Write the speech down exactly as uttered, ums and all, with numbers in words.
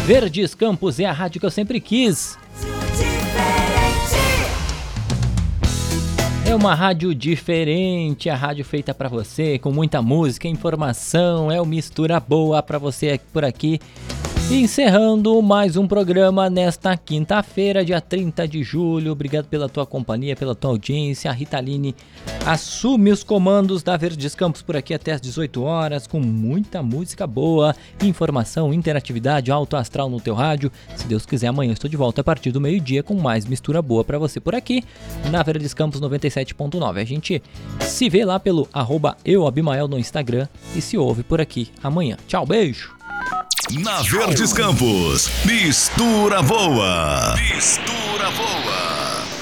Verdes Campos é a rádio que eu sempre quis. É uma rádio diferente, a rádio feita pra você, com muita música, informação, é o Mistura Boa pra você por aqui. E encerrando mais um programa nesta quinta-feira, dia trinta de julho. Obrigado pela tua companhia, pela tua audiência. A Ritaline assume os comandos da Verdes Campos por aqui até às dezoito horas, com muita música boa, informação, interatividade, alto astral no teu rádio. Se Deus quiser, amanhã eu estou de volta a partir do meio-dia com mais Mistura Boa para você por aqui, na Verdes Campos noventa e sete ponto nove. A gente se vê lá pelo arroba eu, Abimael, no Instagram e se ouve por aqui amanhã. Tchau, beijo! Na Verdes Campos, Mistura Boa. Mistura Boa.